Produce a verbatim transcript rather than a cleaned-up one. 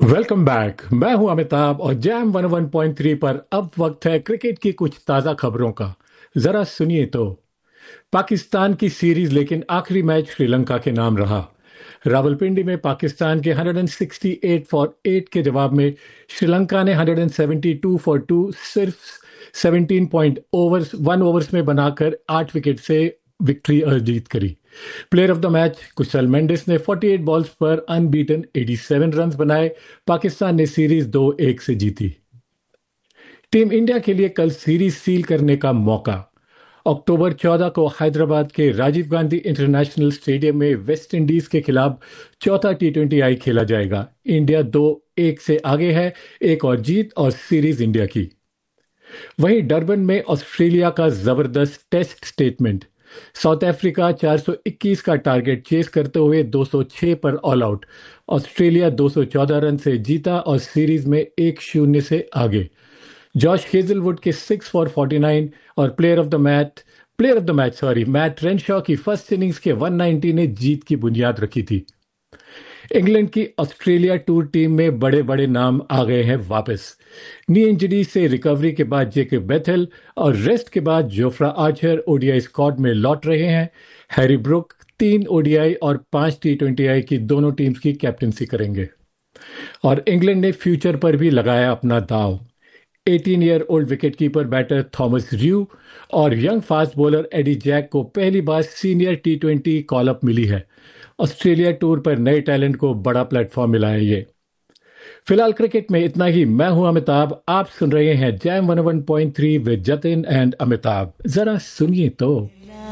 Welcome back. मैं हूं अमिताभ और jam one one point three पर अब वक्त है क्रिकेट की कुछ ताजा खबरों का। जरा सुनिए तो। पाकिस्तान की सीरीज लेकिन आखिरी मैच श्रीलंका के नाम रहा। रावलपिंडी में पाकिस्तान के एक सौ अड़सठ फॉर एट के जवाब में श्रीलंका ने एक सौ बहत्तर फॉर टू सिर्फ सत्रह पॉइंट ओवर्स वन ओवर्स में बनाकर आठ विकेट से विक्ट्री अर्जित करी। प्लेयर ऑफ द मैच कुशल मेंडिस ने अड़तालीस बॉल्स पर अनबीटन सत्तासी रन्स बनाए। पाकिस्तान ने सीरीज दो एक से जीती। टीम इंडिया के लिए कल सीरीज सील करने का मौका। अक्टूबर चौदह को हैदराबाद के राजीव गांधी इंटरनेशनल स्टेडियम में वेस्ट इंडीज के खिलाफ चौथा टी ट्वेंटी आई खेला जाएगा। इंडिया दो एक से आगे है, एक और जीत और सीरीज इंडिया की। वहीं डरबन में ऑस्ट्रेलिया का जबरदस्त टेस्ट स्टेटमेंट। साउथ अफ्रीका चार सौ इक्कीस का टारगेट चेस करते हुए दो सौ छह पर ऑल आउट। ऑस्ट्रेलिया दो सौ चौदह रन से जीता और सीरीज में एक शून्य से आगे। जॉश हेजलवुड के सिक्स फॉर फोर्टी नाइन और player of the match player of the match sorry Matt Renshaw की फर्स्ट इनिंग्स के एक सौ नब्बे ने जीत की बुनियाद रखी थी। इंग्लैंड की ऑस्ट्रेलिया टूर टीम में बड़े बड़े नाम आ गए हैं वापस। नी इंजरी से रिकवरी के बाद जेके बेथेल और रेस्ट के बाद जोफ्रा आर्चर ओडीआई स्क्वाड में लौट रहे हैं। हैरी ब्रुक तीन ओडीआई और पांच टी ट्वेंटी आई की दोनों टीम्स की कैप्टनसी करेंगे। और इंग्लैंड ने फ्यूचर पर भी लगाया अपना दाव। अठारह year old wicketkeeper batter Thomas र्यू और young fast bowler AD Jack को पहली बार senior T twenty call up मिली है। ऑस्ट्रेलिया टूर पर नए टैलेंट को बड़ा प्लेटफॉर्म मिला है ये। फिलहाल क्रिकेट में इतना ही। मैं हूं अमिताभ, आप सुन रहे हैं jam one one point three with Jatin and Amitabh. जरा सुनिए तो।